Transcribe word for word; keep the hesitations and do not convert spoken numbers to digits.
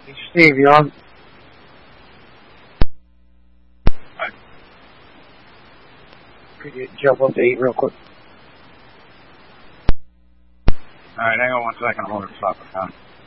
Steve, you on? Could you jump up to eight real quick? Alright, hang on one second. I'll hold it. Stop it down.